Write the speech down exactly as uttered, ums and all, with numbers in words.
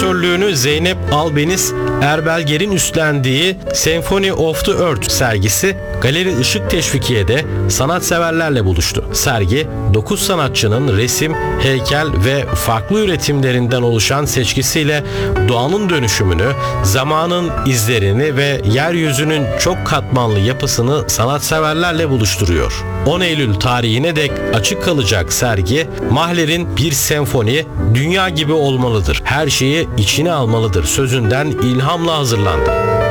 küratörlüğünü Zeynep Albeniz Erbelger'in üstlendiği Symphony of the Earth sergisi Galeri Işık Teşvikiye'de sanatseverlerle buluştu. Sergi, dokuz sanatçının resim, heykel ve farklı üretimlerinden oluşan seçkisiyle doğanın dönüşümünü, zamanın izlerini ve yeryüzünün çok katmanlı yapısını sanatseverlerle buluşturuyor. on Eylül tarihine dek açık kalacak sergi, Mahler'in bir senfoni, dünya gibi olmalıdır, her şeyi içine almalıdır sözünden ilhamla hazırlandı.